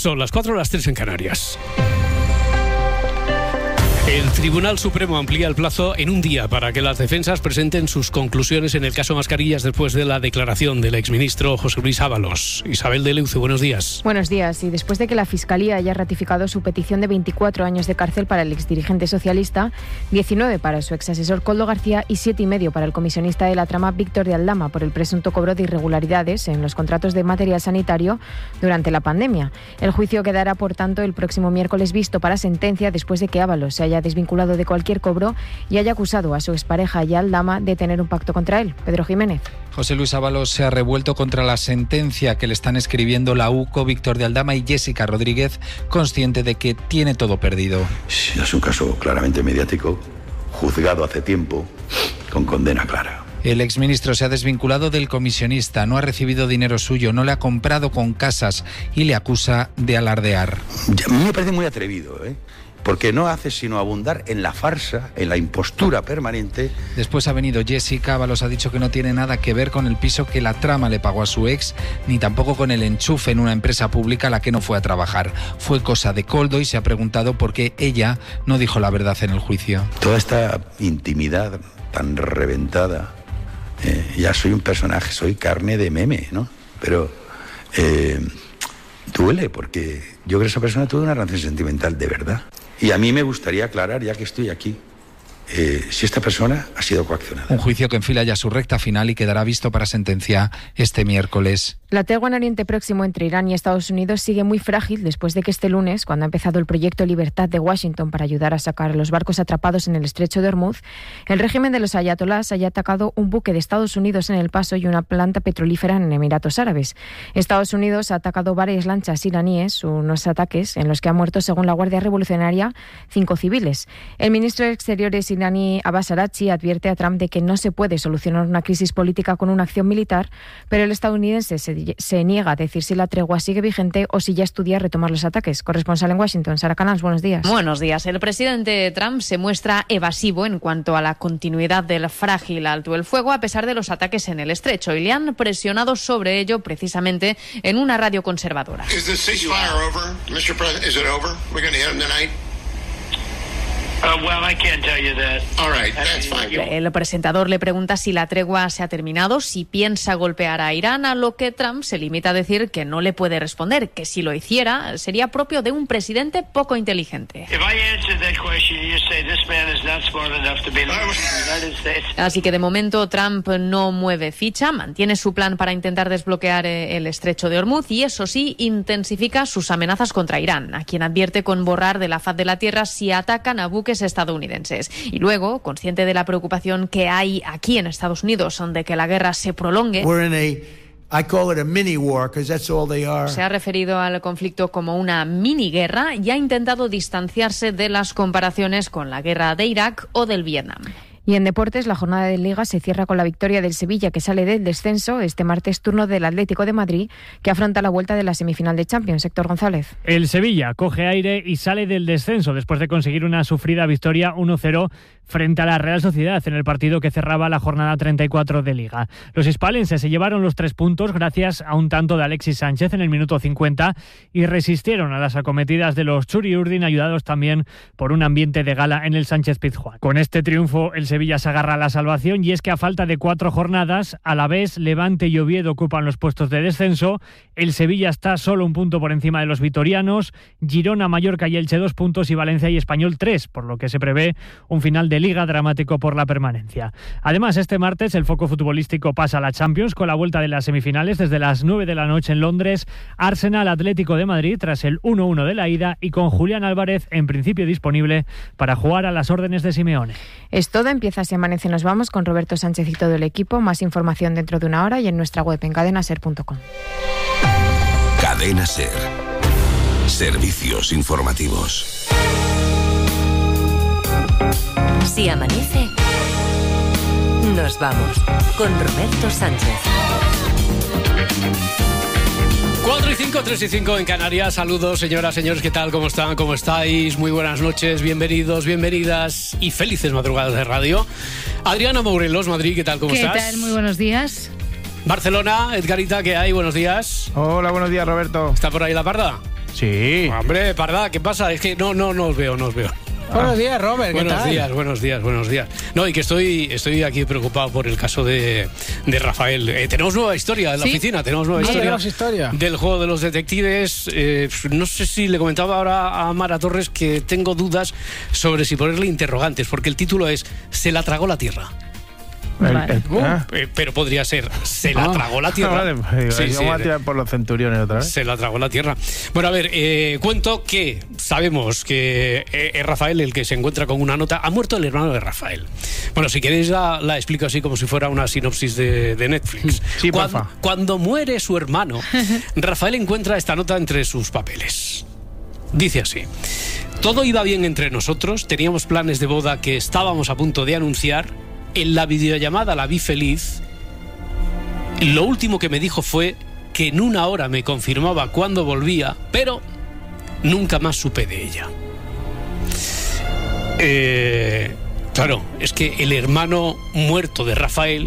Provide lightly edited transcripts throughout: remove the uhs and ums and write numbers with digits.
Son las 4, las 3 en Canarias. El Tribunal Supremo amplía el plazo en un día para que las defensas presenten sus conclusiones en el caso Mascarillas después de la declaración del exministro José Luis Ábalos. Isabel de Leuce, buenos días. Buenos días. Y después de que la Fiscalía haya ratificado su petición de 24 años de cárcel para el exdirigente socialista, 19 para su exasesor Koldo García y 7,5 para el comisionista de la trama Víctor de Aldama por el presunto cobro de irregularidades en los contratos de material sanitario durante la pandemia. El juicio quedará, por tanto, el próximo miércoles visto para sentencia después de que Ábalos se haya desvinculado de cualquier cobro y haya acusado a su expareja y a Aldama de tener un pacto contra él. Pedro Jiménez. José Luis Ábalos se ha revuelto contra la sentencia que le están escribiendo la UCO, Víctor de Aldama y Jessica Rodríguez, consciente de que tiene todo perdido. Sí, es un caso claramente mediático, juzgado hace tiempo, con condena clara. El exministro se ha desvinculado del comisionista, no ha recibido dinero suyo, no le ha comprado con casas y le acusa de alardear. A mí me parece muy atrevido, porque no hace sino abundar en la farsa, en la impostura permanente. Después ha venido Jessica. Ábalos ha dicho que no tiene nada que ver con el piso que la trama le pagó a su ex, ni tampoco con el enchufe en una empresa pública a la que no fue a trabajar. Fue cosa de Koldo y se ha preguntado por qué ella no dijo la verdad en el juicio. Toda esta intimidad tan reventada, ya soy un personaje, soy carne de meme, ¿no? Pero duele, porque yo creo que esa persona tuvo una relación sentimental de verdad. Y a mí me gustaría aclarar, ya que estoy aquí, si esta persona ha sido coaccionada. Un juicio que enfila ya su recta final y quedará visto para sentencia este miércoles. La tregua en Oriente Próximo entre Irán y Estados Unidos sigue muy frágil después de que este lunes, cuando ha empezado el proyecto Libertad de Washington para ayudar a sacar a los barcos atrapados en el estrecho de Hormuz, el régimen de los ayatolás haya atacado un buque de Estados Unidos en El Paso y una planta petrolífera en Emiratos Árabes. Estados Unidos ha atacado varias lanchas iraníes, unos ataques en los que ha muerto, según la Guardia Revolucionaria, 5 civiles. El ministro de Exteriores iraní Abbas Araghchi advierte a Trump de que no se puede solucionar una crisis política con una acción militar, pero el estadounidense se niega a decir si la tregua sigue vigente o si ya estudia retomar los ataques. Corresponsal en Washington, Sara Canals, buenos días. Buenos días. El presidente Trump se muestra evasivo en cuanto a la continuidad del frágil alto el fuego a pesar de los ataques en el estrecho y le han presionado sobre ello precisamente en una radio conservadora. El presentador le pregunta si la tregua se ha terminado, si piensa golpear a Irán, a lo que Trump se limita a decir que no le puede responder, que si lo hiciera sería propio de un presidente poco inteligente. Así que de momento Trump no mueve ficha, mantiene su plan para intentar desbloquear el estrecho de Hormuz y eso sí, intensifica sus amenazas contra Irán, a quien advierte con borrar de la faz de la tierra si atacan a buques estadounidenses. Y luego, consciente de la preocupación que hay aquí en Estados Unidos de que la guerra se prolongue, se ha referido al conflicto como una mini guerra y ha intentado distanciarse de las comparaciones con la guerra de Irak o del Vietnam. Y en deportes, la jornada de Liga se cierra con la victoria del Sevilla, que sale del descenso. Este martes, turno del Atlético de Madrid, que afronta la vuelta de la semifinal de Champions. Héctor González. El Sevilla coge aire y sale del descenso después de conseguir una sufrida victoria 1-0 frente a la Real Sociedad en el partido que cerraba la jornada 34 de Liga. Los hispalenses se llevaron los 3 puntos gracias a un tanto de Alexis Sánchez en el minuto 50 y resistieron a las acometidas de los Txuri-Urdin, ayudados también por un ambiente de gala en el Sánchez-Pizjuán. Con este triunfo, el Sevilla se agarra a la salvación y es que a falta de 4 jornadas, Alavés, Levante y Oviedo ocupan los puestos de descenso. El Sevilla está solo un punto por encima de los vitorianos, Girona, Mallorca y Elche 2 puntos y Valencia y Español 3, por lo que se prevé un final de Liga dramático por la permanencia. Además, este martes el foco futbolístico pasa a la Champions con la vuelta de las semifinales desde las 9 de la noche en Londres. Arsenal Atlético de Madrid tras el 1-1 de la ida y con Julián Álvarez en principio disponible para jugar a las órdenes de Simeone. Es todo, empieza Se Amanece, nos vamos con Roberto Sánchez y todo el equipo. Más información dentro de una hora y en nuestra web en cadenaser.com. Cadena Ser. Servicios informativos. Si amanece, nos vamos con Roberto Sánchez. 4 y 5, 3 y 5 en Canarias. Saludos, señoras, señores, ¿qué tal? ¿Cómo están? ¿Cómo estáis? Muy buenas noches, bienvenidos, bienvenidas y felices madrugadas de radio. Adriana Mourelos, Madrid, ¿qué tal? ¿Cómo estás? ¿Qué tal? Muy buenos días. Barcelona, Edgarita, ¿qué hay? Buenos días. Hola, buenos días, Roberto. ¿Está por ahí la parda? Sí. Hombre, Parda, ¿qué pasa? Es que no os veo. Buenos días, Robert, ¿qué tal? Buenos días. No, y que estoy aquí preocupado por el caso de Rafael. Tenemos nueva historia en la oficina, tenemos nueva historia del juego de los detectives. No sé si le comentaba ahora a Mara Torres que tengo dudas sobre si ponerle interrogantes, porque el título es ¿Se la tragó la tierra? Vale. Pero podría ser ¿se la tragó la tierra? Vale, vamos a tirar por los centuriones otra vez. Se la tragó la tierra. Bueno, a ver, cuento que sabemos que es Rafael el que se encuentra con una nota. Ha muerto el hermano de Rafael. Bueno, si queréis la explico así como si fuera una sinopsis de Netflix. Sí, porfa. Cuando muere su hermano, Rafael encuentra esta nota entre sus papeles. Dice así: todo iba bien entre nosotros, teníamos planes de boda que estábamos a punto de anunciar. En la videollamada la vi feliz. Lo último que me dijo fue que en 1 hora me confirmaba cuándo volvía, pero nunca más supe de ella. Claro, es que el hermano muerto de Rafael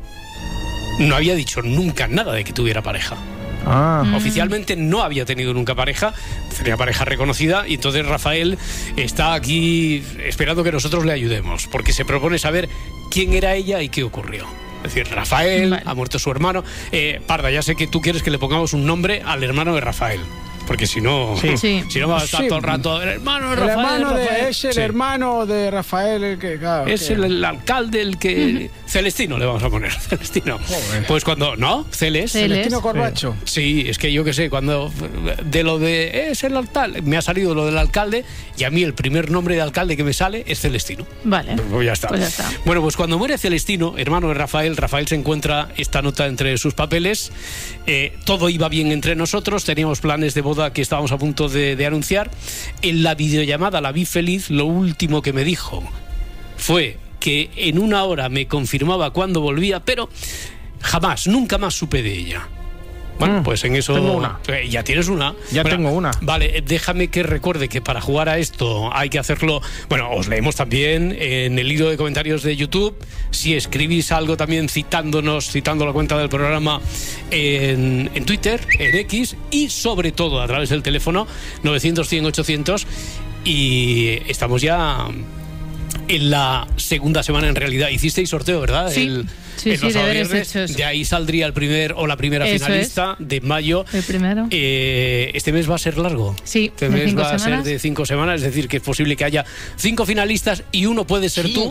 no había dicho nunca nada de que tuviera pareja. Oficialmente no había tenido nunca pareja, tenía pareja reconocida, y entonces Rafael está aquí esperando que nosotros le ayudemos, porque se propone saber quién era ella y qué ocurrió. Es decir, Rafael, ha muerto su hermano. Parda, ya sé que tú quieres que le pongamos un nombre al hermano de Rafael, porque si no, si no va a estar todo el rato el hermano de Rafael. Es el hermano de Rafael el que, claro, es el alcalde el que Celestino le vamos a poner. Celestino. Joder. Pues cuando Celestino Corbacho. Sí, es que yo que sé, cuando de lo de es el alcalde, me ha salido lo del alcalde, y a mí el primer nombre de alcalde que me sale es Celestino. Vale. Pues ya está. Bueno, pues cuando muere Celestino, hermano de Rafael se encuentra esta nota entre sus papeles. Todo iba bien entre nosotros, teníamos planes de boda que estábamos a punto de anunciar. En la videollamada la vi feliz. Lo último que me dijo fue que en 1 hora me confirmaba cuándo volvía, pero nunca más supe de ella. Bueno, pues en eso... Tengo una. Ya tienes una. Tengo una. Vale, déjame que recuerde que para jugar a esto hay que hacerlo... Bueno, os leemos también en el hilo de comentarios de YouTube. Si escribís algo también citando la cuenta del programa en Twitter, en X, y sobre todo a través del teléfono 900-100-800. Y estamos ya en la segunda semana, en realidad. Hicisteis sorteo, ¿verdad? Sí. Sí, deberes hechos. De ahí saldría el primer o la primera finalista de mayo. El primero. Este mes va a ser largo. Sí, este mes va a ser de 5 semanas, es decir, que es posible que haya 5 finalistas y uno puede ser tú.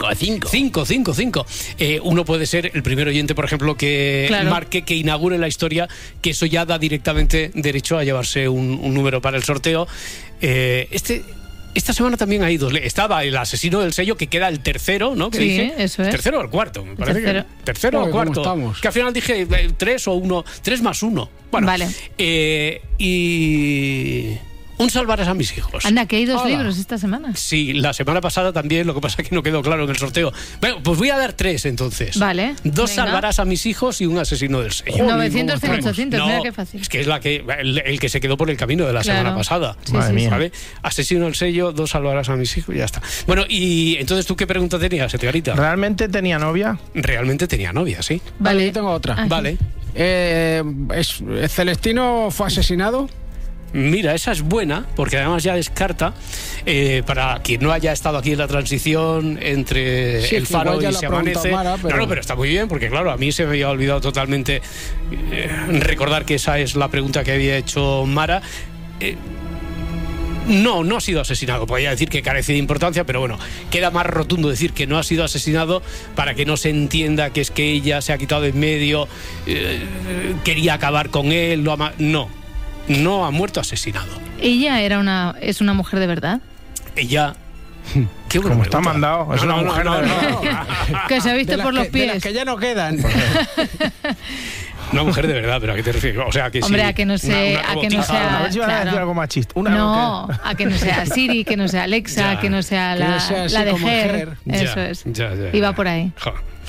5. Uno puede ser el primer oyente, por ejemplo, que marque, que inaugure la historia, que eso ya da directamente derecho a llevarse un número para el sorteo. Esta semana también hay 2. Estaba el asesino del sello, que queda el tercero, ¿no? Eso es. ¿Tercero o el cuarto? Me parece que tercero o cuarto. Que al final dije 3 o 1. 3 más 1. Bueno, vale. Y un salvarás a mis hijos. Anda, que hay 2 libros esta semana. Sí, la semana pasada también, lo que pasa es que no quedó claro en el sorteo. Bueno, pues voy a dar 3 entonces. Vale. 2 salvarás a mis hijos y un asesino del sello. 900, 800, no, mira qué fácil. Es que es el que se quedó por el camino de la semana pasada. Madre mía. ¿Vale? Asesino del sello, 2 salvarás a mis hijos y ya está. Bueno, y entonces, ¿tú qué pregunta tenías, Edgarita? ¿Realmente tenía novia? Realmente tenía novia, sí. Vale, yo tengo otra. Vale. ¿Celestino fue asesinado? Mira, esa es buena, porque además ya descarta, para quien no haya estado aquí en la transición entre El Faro y Se Amanece. Mara, pero está muy bien, porque claro, a mí se me había olvidado totalmente recordar que esa es la pregunta que había hecho Mara. No ha sido asesinado. Podría decir que carece de importancia, pero bueno, queda más rotundo decir que no ha sido asesinado para que no se entienda que es que ella se ha quitado de en medio, quería acabar con él. No ha muerto asesinado. ¿Ella es una mujer de verdad? Ella... Qué bueno. Como está mandado. Es una mujer de verdad. Que se ha visto por los pies. De las que ya no quedan. Una mujer de verdad, pero ¿a qué te refieres? O sea, que hombre, sí, a que no sea... A ver si van a decir algo machista. A que no sea Siri, que no sea Alexa, que no sea la de Ger. Eso es. Ya. Iba por ahí.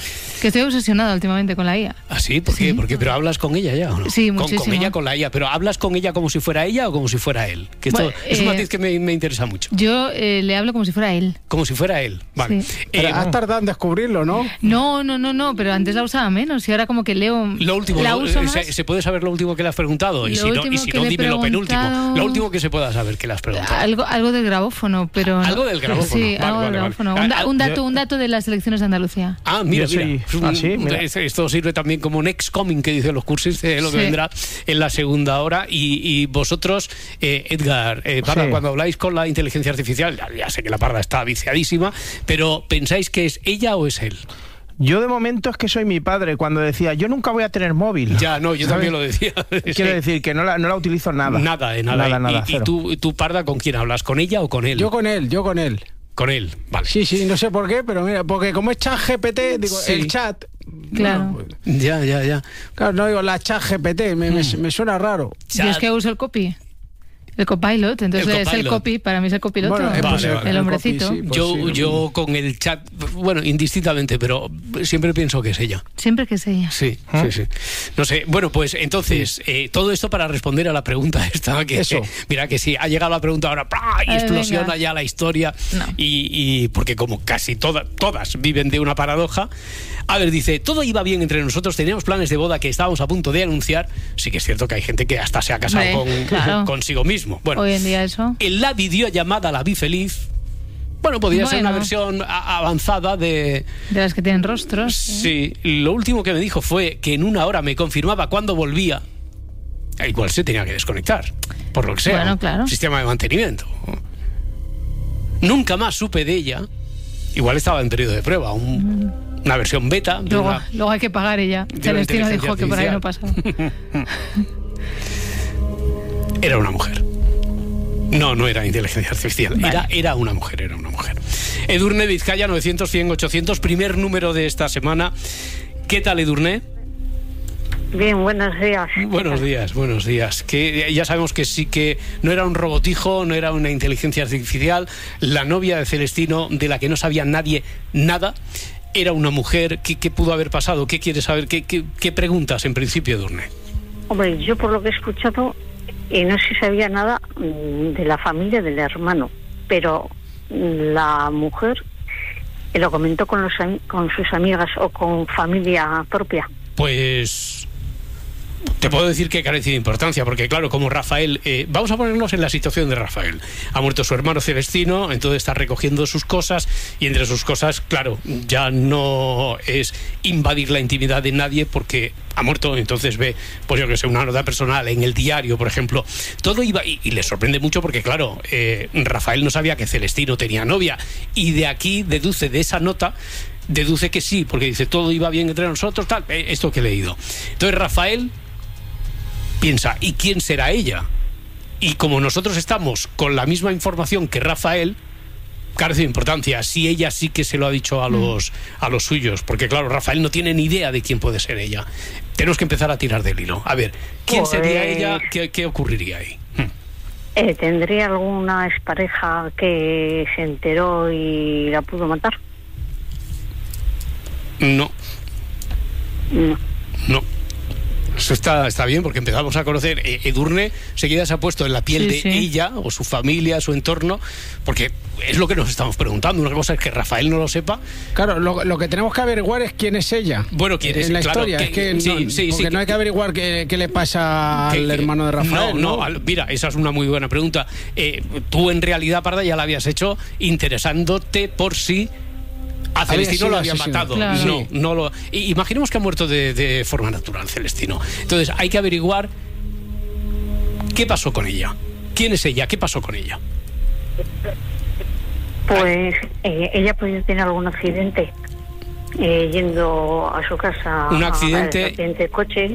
Que estoy obsesionada últimamente con la IA. ¿Ah, sí? ¿Por qué? ¿Pero hablas con ella ya o no? Sí, muchísimo. Con ella, con la IA. ¿Pero hablas con ella como si fuera ella o como si fuera él? Que esto es un matiz que me interesa mucho. Yo le hablo como si fuera él. Como si fuera él, vale. Sí. Pero has tardado en descubrirlo, ¿no? No, pero antes la usaba menos y ahora como que leo... Lo último, la uso más. ¿se puede saber lo último que le has preguntado? Y si no, dime lo penúltimo. Lo último que se pueda saber que le has preguntado. Algo del grabófono, pero... ¿Algo del grabófono? Sí, algo del grabófono. Un dato de las elecciones de Andalucía. Ah, mira. Mira. Esto sirve también como next coming, que dicen los cursis, lo que vendrá en la segunda hora. Y vosotros, Edgar, Parda, cuando habláis con la inteligencia artificial, ya sé que la Parda está viciadísima, pero ¿pensáis que es ella o es él? Yo de momento es que soy mi padre cuando decía, yo nunca voy a tener móvil. Ya, no, yo también lo decía. Quiero decir que no la utilizo nada. Nada. ¿Y tú, Parda, con quién hablas? ¿Con ella o con él? Yo con él. Con él, vale. Sí, no sé por qué, pero mira, porque como es chat GPT, digo, el chat... Claro. Bueno, Ya. Claro, no digo la chat GPT, me suena raro. Yo es que uso el copy. El copilot, entonces es el copy, para mí es el copiloto, el hombrecito. Copy, sí, yo con el chat, bueno, indistintamente, pero siempre pienso que es ella. Siempre que es ella. Sí. No sé, bueno, pues entonces, todo esto para responder a la pregunta esta, que mira que sí, ha llegado la pregunta ahora, y explosiona ya la historia, y porque como casi todas viven de una paradoja. A ver, dice, todo iba bien entre nosotros, teníamos planes de boda que estábamos a punto de anunciar. Sí que es cierto que hay gente que hasta se ha casado consigo mismo. Bueno, hoy en día eso. En la videollamada La Vi Feliz, bueno, podría ser una versión avanzada de las que tienen rostros. Sí, lo último que me dijo fue que en una hora me confirmaba cuándo volvía. Igual se tenía que desconectar, por lo que sea. Bueno, claro. Sistema de mantenimiento. Nunca más supe de ella. Igual estaba en periodo de prueba, una versión beta. Luego hay que pagar ella. Celestino dijo que por ahí no pasaba. Era una mujer. No era inteligencia artificial. Vale. Era una mujer. Edurne Vizcaya, 900-100-800, primer número de esta semana. ¿Qué tal, Edurne? Bien, buenos días. Buenos días. Que ya sabemos que sí, que no era un robotijo, no era una inteligencia artificial. La novia de Celestino, de la que no sabía nadie nada, era una mujer. ¿Qué pudo haber pasado? ¿Qué quieres saber? ¿Qué preguntas en principio, Edurne? Hombre, yo por lo que he escuchado, no se sabía nada de la familia del hermano, pero la mujer lo comentó con sus amigas o con familia propia. Pues te puedo decir que carece de importancia, porque claro, como Rafael, vamos a ponernos en la situación de Rafael. Ha muerto su hermano Celestino, entonces está recogiendo sus cosas, y entre sus cosas, claro, ya no es invadir la intimidad de nadie porque ha muerto, entonces ve, pues yo que sé, una nota personal en el diario, por ejemplo. Todo iba, y le sorprende mucho porque claro, Rafael no sabía que Celestino tenía novia, y de aquí deduce, de esa nota, deduce que sí, porque dice, todo iba bien entre nosotros, tal, esto que he leído. Entonces Rafael piensa, ¿y quién será ella? Y como nosotros estamos con la misma información que Rafael, carece de importancia si ella sí que se lo ha dicho a los suyos, porque claro, Rafael no tiene ni idea de quién puede ser ella. Tenemos que empezar a tirar del hilo. A ver, ¿quién sería ella? ¿Qué ocurriría ahí? ¿Tendría alguna expareja que se enteró y la pudo matar? No. Eso está bien, porque empezamos a conocer. Edurne seguida se ha puesto en la piel de ella o su familia, su entorno, porque es lo que nos estamos preguntando. Una cosa es que Rafael no lo sepa. Claro, lo que tenemos que averiguar es quién es ella. Bueno, quién es en la historia. Es que porque no hay que averiguar qué le pasa al hermano de Rafael. No, mira, esa es una muy buena pregunta. Tú en realidad, Parda, ya la habías hecho interesándote por si a Celestino lo había matado. Claro. No lo. Imaginemos que ha muerto de forma natural Celestino. Entonces hay que averiguar qué pasó con ella. ¿Quién es ella? ¿Qué pasó con ella? Pues ella podía tener algún accidente yendo a su casa. Un accidente de coche.